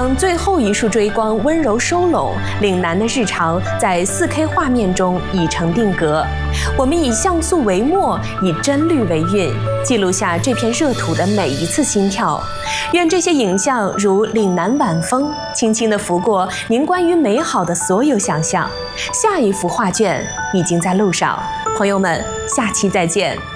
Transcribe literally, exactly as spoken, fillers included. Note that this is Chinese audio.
当最后一束追光温柔收拢，岭南的日常在 四K 画面中已成定格。我们以像素为墨，以真绿为韵，记录下这片热土的每一次心跳。愿这些影像如岭南晚风，轻轻地拂过您关于美好的所有想象。下一幅画卷已经在路上，朋友们，下期再见。